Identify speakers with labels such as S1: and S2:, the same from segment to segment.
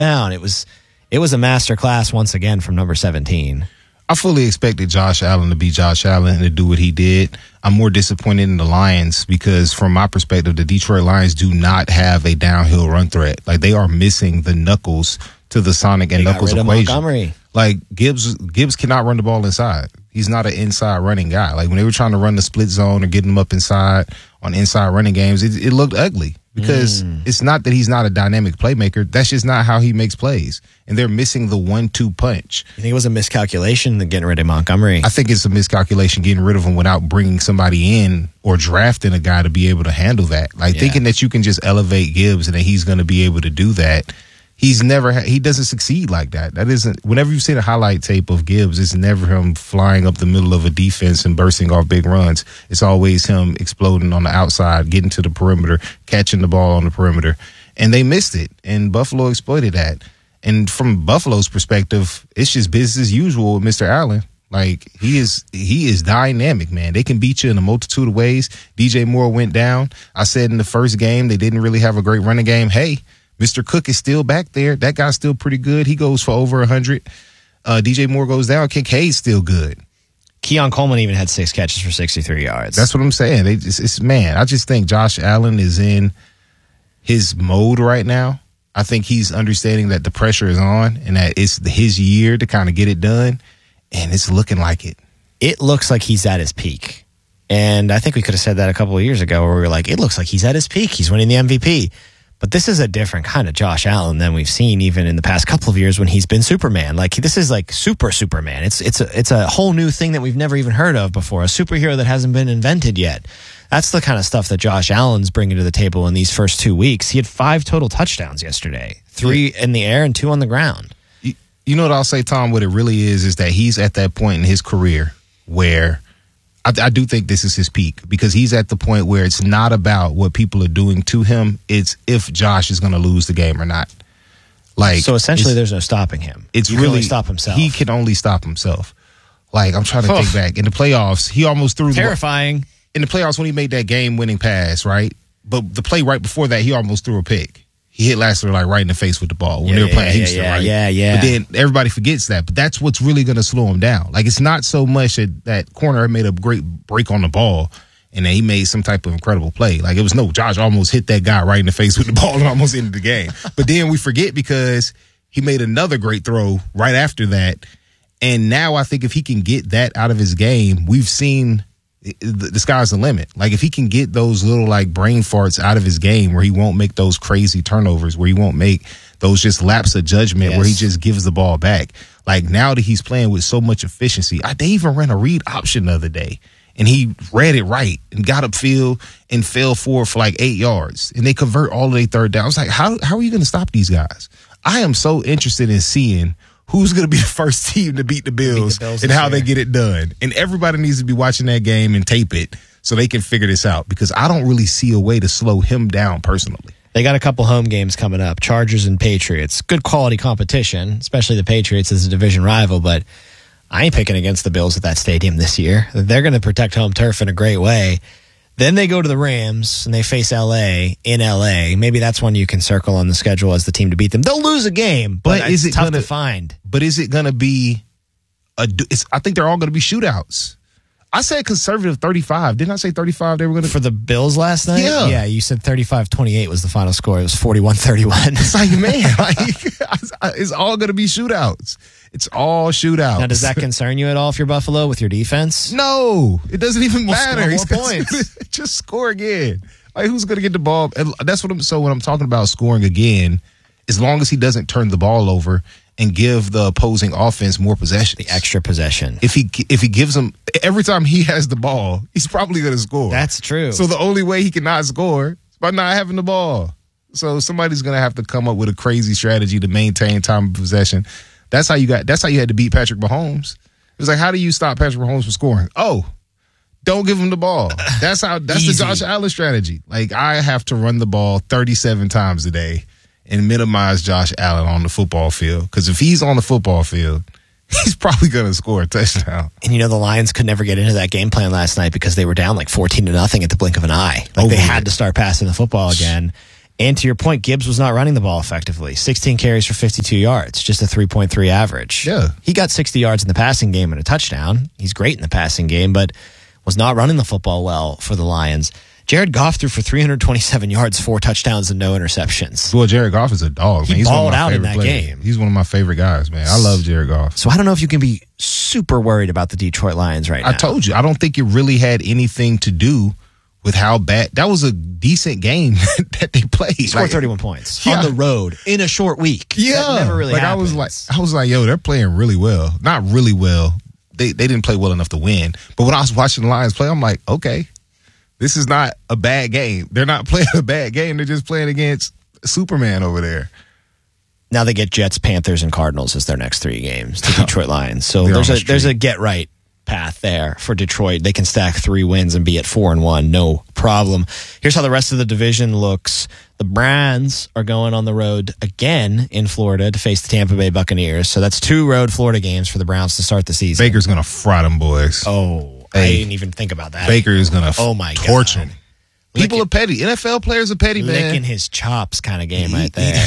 S1: down. It was a master class once again from number 17.
S2: I fully expected Josh Allen to be Josh Allen and to do what he did. I'm more disappointed in the Lions because from my perspective, the Detroit Lions do not have a downhill run threat. Like, they are missing the knuckles to the Sonic and Knuckles equation.
S1: Montgomery.
S2: Like, Gibbs cannot run the ball inside. He's not an inside running guy. Like, when they were trying to run the split zone or get him up inside on inside running games, it looked ugly because it's not that he's not a dynamic playmaker. That's just not how he makes plays. And they're missing the 1-2 punch.
S1: You think it was a miscalculation getting rid of Montgomery?
S2: I think it's a miscalculation getting rid of him without bringing somebody in or drafting a guy to be able to handle that. Like, thinking that you can just elevate Gibbs and that he's going to be able to do that. He doesn't succeed like that. That isn't, whenever you see a highlight tape of Gibbs, it's never him flying up the middle of a defense and bursting off big runs. It's always him exploding on the outside, getting to the perimeter, catching the ball on the perimeter. And they missed it, and Buffalo exploited that. And from Buffalo's perspective, it's just business as usual with Mr. Allen. Like, he is dynamic, man. They can beat you in a multitude of ways. DJ Moore went down. I said in the first game they didn't really have a great running game. Hey, Mr. Cook is still back there. That guy's still pretty good. He goes for over 100. DJ Moore goes down. Kincaid's still good.
S1: Keon Coleman even had 6 catches for 63 yards.
S2: That's what I'm saying. Man, I just think Josh Allen is in his mode right now. I think he's understanding that the pressure is on and that it's his year to kind of get it done, and it's looking like it.
S1: It looks like he's at his peak. And I think we could have said that a couple of years ago where we were like, it looks like he's at his peak. He's winning the MVP. But this is a different kind of Josh Allen than we've seen even in the past couple of years when he's been Superman. Like, this is like Superman. It's a whole new thing that we've never even heard of before. A superhero that hasn't been invented yet. That's the kind of stuff that Josh Allen's bringing to the table in these first 2 weeks. He had 5 total touchdowns yesterday, 3 in the air and 2 on the ground.
S2: You know what I'll say, Tom? What it really is that he's at that point in his career where I do think this is his peak, because he's at the point where it's not about what people are doing to him. It's if Josh is going to lose the game or not. Like,
S1: so essentially there's no stopping him.
S2: He can
S1: only stop himself.
S2: He can only stop himself. Like, I'm trying to think back. In the playoffs, he almost threw
S1: terrifying.
S2: In the playoffs when he made that game-winning pass, right? But the play right before that, he almost threw a pick. He hit Lassiter like right in the face with the ball when they were playing Houston, right?
S1: Yeah.
S2: But then everybody forgets that. But that's what's really going to slow him down. Like, it's not so much that corner made a great break on the ball and then he made some type of incredible play. Like, it was Josh almost hit that guy right in the face with the ball and almost ended the game. But then we forget because he made another great throw right after that. And now I think if he can get that out of his game, we've seen the sky's the limit. Like, if he can get those little like brain farts out of his game where he won't make those crazy turnovers, where he won't make those just lapse of judgment, where he just gives the ball back. Like, now that he's playing with so much efficiency, they even ran a read option the other day and he read it right and got upfield and fell forward for like 8 yards and they convert all of their third down. I was like, how are you going to stop these guys? I am so interested in seeing who's going to be the first team to beat the Bills and how they get it done. And everybody needs to be watching that game and tape it so they can figure this out, because I don't really see a way to slow him down personally.
S1: They got a couple home games coming up, Chargers and Patriots. Good quality competition, especially the Patriots as a division rival, but I ain't picking against the Bills at that stadium this year. They're going to protect home turf in a great way. Then they go to the Rams and they face L.A. in L.A. Maybe that's one you can circle on the schedule as the team to beat them. They'll lose a game, but it's tough to find.
S2: But is it going to be I think they're all going to be shootouts. I said conservative 35. Didn't I say 35 they were going to?
S1: For the Bills last night?
S2: Yeah,
S1: you said 35-28 was the final score. It was 41-31.
S2: It's like, man, it's all going to be shootouts. It's all shootouts.
S1: Now, does that concern you at all if you're Buffalo with your defense?
S2: No, it doesn't even matter.
S1: Score more points.
S2: Just score again. Like, who's going to get the ball? And that's what so when I'm talking about scoring again, as long as he doesn't turn the ball over and give the opposing offense more possession.
S1: The extra possession.
S2: If he gives them every time he has the ball, he's probably going to score.
S1: That's true.
S2: So the only way he cannot score is by not having the ball. So somebody's going to have to come up with a crazy strategy to maintain time of possession. That's how you had to beat Patrick Mahomes. It was like, how do you stop Patrick Mahomes from scoring? Oh, don't give him the ball. That's the Josh Allen strategy. Like, I have to run the ball 37 times a day and minimize Josh Allen on the football field. Because if he's on the football field, he's probably going to score a touchdown.
S1: And the Lions could never get into that game plan last night because they were down like 14-0 at the blink of an eye. Like, they had to start passing the football again. And to your point, Gibbs was not running the ball effectively. 16 carries for 52 yards, just a 3.3 average.
S2: Yeah.
S1: He got 60 yards in the passing game and a touchdown. He's great in the passing game, but was not running the football well for the Lions. Jared Goff threw for 327 yards, 4 touchdowns, and no interceptions.
S2: Well, Jared Goff is a dog, man.
S1: He
S2: He's
S1: balled
S2: one of my
S1: out in
S2: favorite
S1: that
S2: players.
S1: game.
S2: He's one of my favorite guys, man. I love Jared Goff.
S1: So I don't know if you can be super worried about the Detroit Lions right now.
S2: I told you, I don't think it really had anything to do with how bad. That was a decent game that they played.
S1: He scored 31 points
S2: Yeah.
S1: on the road in a short week.
S2: Yeah,
S1: That never really happens.
S2: I was like, yo, they're playing really well. Not really well. They didn't play well enough to win. But when I was watching the Lions play, I'm like, okay, this is not a bad game. They're not playing a bad game. They're just playing against Superman over there.
S1: Now they get Jets, Panthers, and Cardinals as their next 3 games. The Detroit Lions. So
S2: They're on the
S1: there's a
S2: street.
S1: get right path there for Detroit. They can stack 3 wins and be at 4-1, no problem. Here's how the rest of the division looks. The Browns are going on the road again in Florida to face the Tampa Bay Buccaneers. So that's 2 road Florida games for the Browns to start the season.
S2: Baker's gonna fry them boys.
S1: Oh, I
S2: Hey.
S1: didn't even think about that.
S2: Baker is gonna
S1: Oh my
S2: torch
S1: God.
S2: them. People are petty. NFL players are petty, man.
S1: Licking his chops kind of game right there.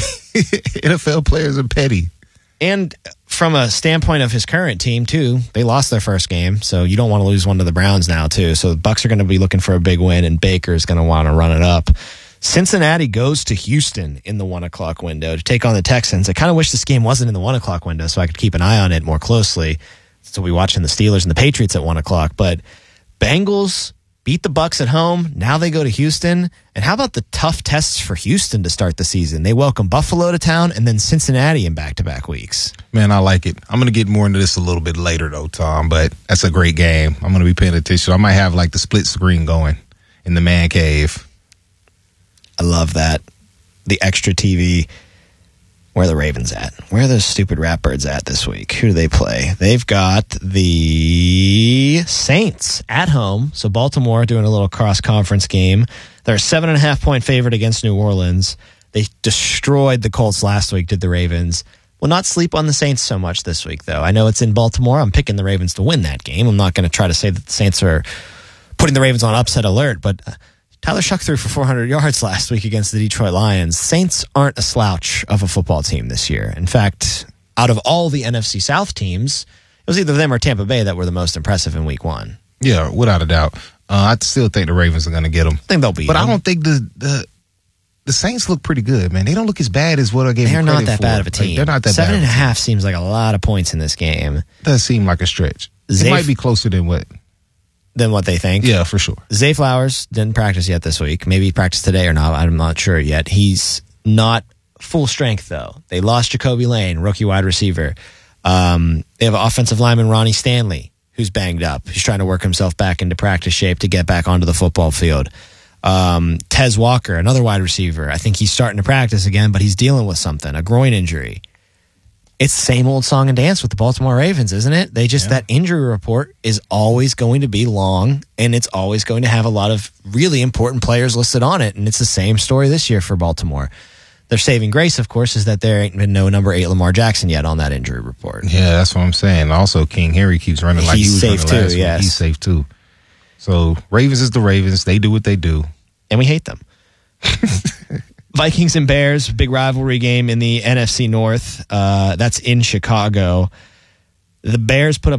S2: NFL players are petty.
S1: And from a standpoint of his current team, too, they lost their first game, so you don't want to lose one to the Browns now, too. So the Bucs are going to be looking for a big win, and Baker's going to want to run it up. Cincinnati goes to Houston in the 1 o'clock window to take on the Texans. I kind of wish this game wasn't in the 1 o'clock window so I could keep an eye on it more closely. So we watching the Steelers and the Patriots at 1 o'clock. But Bengals beat the Bucs at home. Now they go to Houston. And how about the tough tests for Houston to start the season? They welcome Buffalo to town and then Cincinnati in back-to-back weeks.
S2: Man, I like it. I'm going to get more into this a little bit later, though, Tom, but that's a great game. I'm going to be paying attention. I might have like the split screen going in the man cave.
S1: I love that. The extra TV. Where are the Ravens at? Where are those stupid Ratbirds at this week? Who do they play? They've got the Saints at home. So Baltimore doing a little cross-conference game. They're a 7.5-point favorite against New Orleans. They destroyed the Colts last week, did the Ravens. Will not sleep on the Saints so much this week, though. I know it's in Baltimore. I'm picking the Ravens to win that game. I'm not going to try to say that the Saints are putting the Ravens on upset alert, but Tyler Shuck threw for 400 yards last week against the Detroit Lions. Saints aren't a slouch of a football team this year. In fact, out of all the NFC South teams, it was either them or Tampa Bay that were the most impressive in week 1.
S2: Yeah, without a doubt. I still think the Ravens are going to get them.
S1: I think they'll beat
S2: But
S1: them.
S2: I don't think the Saints look pretty good, man. They don't look as bad as what I gave
S1: They're
S2: them
S1: not
S2: credit
S1: that
S2: for.
S1: bad of a
S2: Like,
S1: team.
S2: they're not that bad.
S1: 7.5 seems like a lot of points in this game.
S2: Does seem like a stretch.
S1: Zay-
S2: It might be closer than what.
S1: Than what they think.
S2: Yeah, for sure.
S1: Zay Flowers didn't practice yet this week. Maybe he practiced today or not. I'm not sure yet. He's not full strength, though. They lost Jacoby Lane, rookie wide receiver. They have offensive lineman Ronnie Stanley, who's banged up. He's trying to work himself back into practice shape to get back onto the football field. Tez Walker, another wide receiver. I think he's starting to practice again, but he's dealing with something, a groin injury. It's the same old song and dance with the Baltimore Ravens, isn't it? That injury report is always going to be long, and it's always going to have a lot of really important players listed on it, and it's the same story this year for Baltimore. Their saving grace, of course, is that there ain't been no number 8 Lamar Jackson yet on that injury report.
S2: Yeah, that's what I'm saying. Also, King Harry keeps running like
S1: He's
S2: he was
S1: safe
S2: running
S1: too,
S2: last week.
S1: yes.
S2: He's safe too. So Ravens is the Ravens. They do what they do.
S1: And we hate them. Vikings and Bears, big rivalry game in the NFC North. That's in Chicago. The Bears put up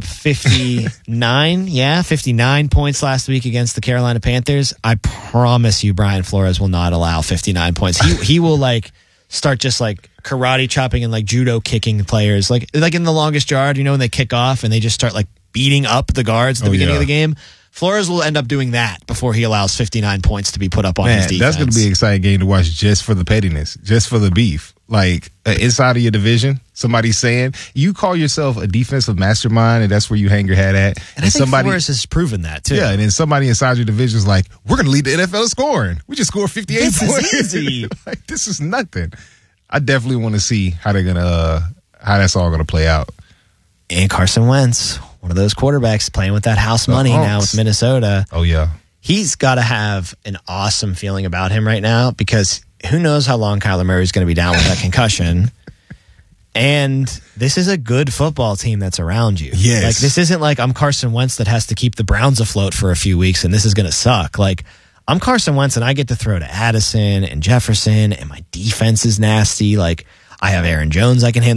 S1: 59 points last week against the Carolina Panthers. I promise you, Brian Flores will not allow 59 points. He will start just karate chopping and judo kicking players, like in the longest yard. When they kick off and they just start beating up the guards at the beginning of the game. Flores will end up doing that before he allows 59 points to be put up on his defense.
S2: That's going to be an exciting game to watch just for the pettiness, just for the beef. Inside of your division, somebody's saying, you call yourself a defensive mastermind, and that's where you hang your hat at.
S1: And I think Flores has proven that, too.
S2: Yeah, and then somebody inside your division is like, we're going to lead the NFL in scoring. We just scored 58
S1: This
S2: points.
S1: is easy.
S2: This is nothing. I definitely want to see how they're going to, how that's all going to play out.
S1: And Carson Wentz, one of those quarterbacks playing with that house money now with Minnesota.
S2: Oh, yeah.
S1: He's got to have an awesome feeling about him right now because who knows how long Kyler Murray's going to be down with that concussion. And this is a good football team that's around you.
S2: Yes.
S1: This isn't I'm Carson Wentz that has to keep the Browns afloat for a few weeks and this is going to suck. I'm Carson Wentz, and I get to throw to Addison and Jefferson, and my defense is nasty. Like, I have Aaron Jones I can hand